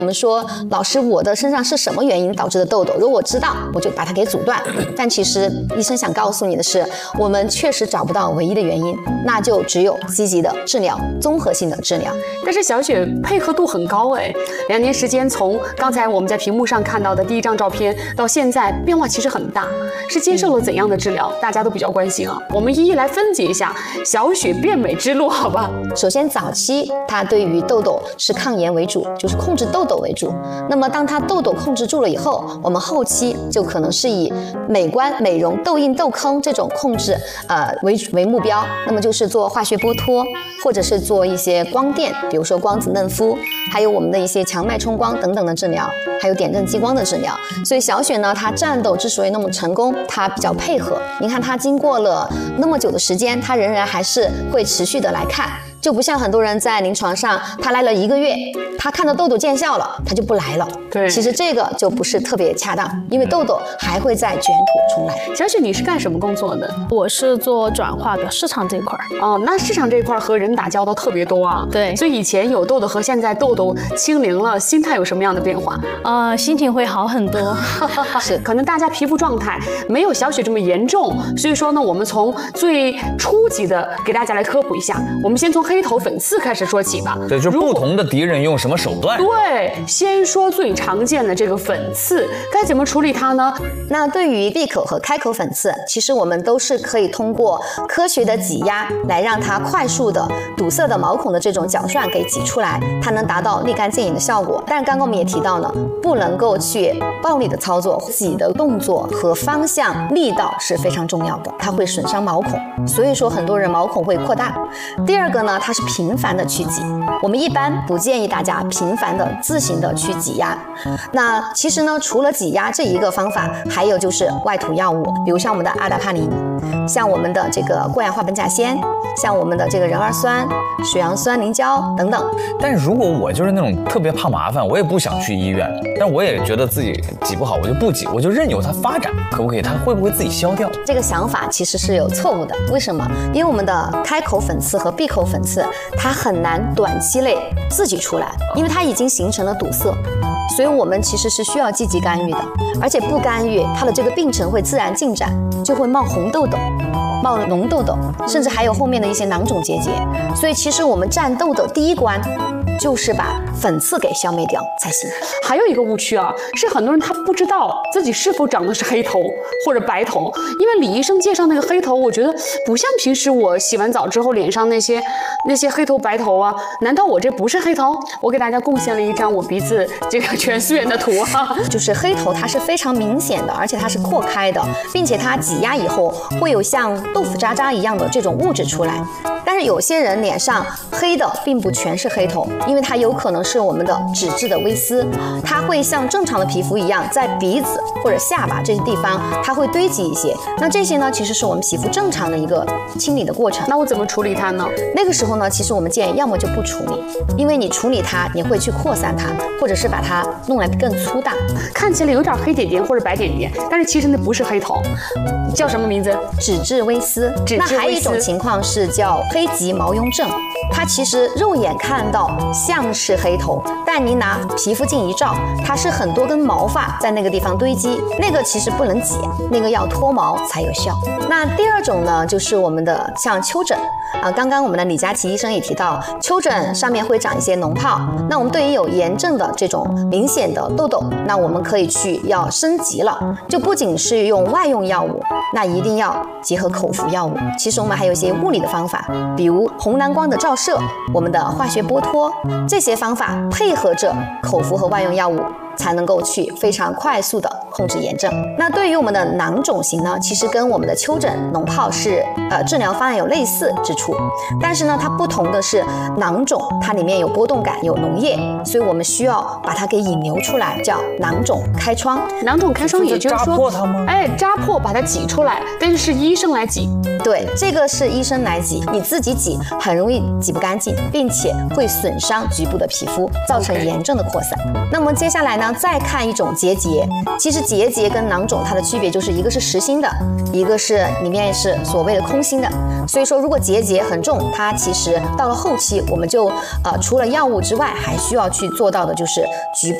我们说，老师，我的身上是什么原因导致的痘痘？如果我知道，我就把它给阻断。但其实医生想告诉你的是，我们确实找不到唯一的原因，那就只有积极的治疗，综合性的治疗。 但是小雪配合度很高哎，2年时间，从刚才我们在屏幕上看到的第一张照片到现在，变化其实很大。是接受了怎样的治疗？大家都比较关心啊。我们一一来分解一下小雪变美之路，好吧？ 首先，早期它对于痘痘是抗炎为主，就是控制痘痘为主。那么当它痘痘控制住了以后，我们后期就可能是以美观、美容、痘印、痘坑这种控制为目标。那么就是做化学剥脱，或者是做一些光电，比如说光子嫩肤，还有我们的一些强脉冲光等等的治疗，还有点阵激光的治疗。所以小雪呢，她战斗之所以那么成功，她比较配合。你看她经过了那么久的时间，她仍然还是会持续的来看。就不像很多人在临床上，他来了1个月，他看到痘痘见效了，他就不来了。 对， 其实这个就不是特别恰当，因为痘痘还会再卷土重来。 小雪，你是干什么工作的？ 我是做转化的，市场这一块。 哦，那市场这一块和人打交道特别多啊。 对， 所以以前有痘痘和现在痘痘清零了，心态有什么样的变化？ 心情会好很多。 是，可能大家皮肤状态没有小雪这么严重，所以说呢，我们从最初级的给大家来科普一下。我们先从黑头粉刺开始说起吧。 对，就是不同的敌人用什么手段。 对，先说最常见的这个粉刺，该怎么处理它呢？ 那对于闭口和开口粉刺，其实我们都是可以通过科学的挤压来让它快速的堵塞的毛孔的这种角栓给挤出来，它能达到立竿见影的效果。但是刚刚我们也提到了，不能够去暴力的操作，挤的动作和方向力道是非常重要的，它会损伤毛孔，所以说很多人毛孔会扩大。第二个呢，它是频繁的去挤，我们一般不建议大家频繁的自行的去挤压。那其实呢，除了挤压这一个方法，还有就是外涂药物，比如像我们的阿达帕林，像我们的这个过氧化苯甲酰，像我们的这个壬二酸、水杨酸凝胶等等。 但是如果我就是那种特别怕麻烦，我也不想去医院，但我也觉得自己挤不好，我就不挤，我就任由它发展，可不可以？它会不会自己消掉？ 这个想法其实是有错误的。为什么？因为我们的开口粉刺和闭口粉刺，它很难短期内自己出来，因为它已经形成了堵塞，所以我们其实是需要积极干预的。而且不干预，它的这个病程会自然进展，就会冒红痘痘、冒脓痘痘，甚至还有后面的一些囊肿结节。所以其实我们战斗的第一关就是把粉刺给消灭掉才行。 还有一个误区啊，是很多人他不知道自己是否长的是黑头或者白头，因为李医生介绍那个黑头，我觉得不像平时我洗完澡之后脸上那些黑头白头啊，难道我这不是黑头？我给大家贡献了一张我鼻子这个全素颜的图啊， 就是黑头它是非常明显的，而且它是扩开的，并且它挤压以后会有像豆腐渣渣一样的这种物质出来。但是有些人脸上黑的并不全是黑头，因为它有可能是我们的脂质的微丝，它会像正常的皮肤一样，在鼻子或者下巴这些地方它会堆积一些。那这些呢，其实是我们皮肤正常的一个清理的过程。 那我怎么处理它呢？ 那个时候呢，其实我们建议要么就不处理，因为你处理它，你会去扩散它，或者是把它弄来更粗大， 看起来有点黑点点或者白点点，但是其实那不是黑头，叫什么名字？ 脂质微丝。那还有一种情况是叫黑棘毛痈症，它其实肉眼看到像是黑头，但你拿皮肤镜一照，它是很多根毛发在那个地方堆积，那个其实不能挤，那个要脱毛才有效。那第二种呢，就是我们的像丘疹刚刚我们的李佳琦医生也提到，丘疹上面会长一些脓泡。那我们对于有炎症的这种明显的痘痘，那我们可以要升级了，就不仅是用外用药物，那一定要结合口服药物。其实我们还有一些物理的方法，比如红蓝光的照射，我们的化学剥脱，这些方法配合着口服和外用药物，才能够去非常快速的控制炎症。那对于我们的囊肿型呢，其实跟我们的丘疹、脓疱是治疗方案有类似之处，但是呢，它不同的是囊肿它里面有波动感、有脓液，所以我们需要把它给引流出来，叫囊肿开疮。 囊肿开疮也就是说， 扎破它吗？ 扎破把它挤出来，但是是医生来挤。 对，这个是医生来挤，你自己挤很容易挤不干净，并且会损伤局部的皮肤，造成炎症的扩散。那么接下来呢，再看一种结节。其实结节跟囊肿它的区别就是一个是实心的，一个是里面是所谓的空心的。所以说，如果结节很重，它其实到了后期，我们就除了药物之外，还需要去做到的就是局部